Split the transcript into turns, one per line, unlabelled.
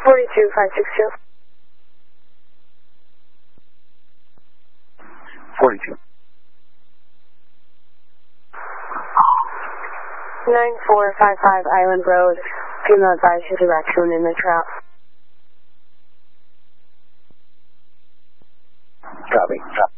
42562.
42.
9455 Island Road. Female advised she's a raccoon in the trap.
Copy.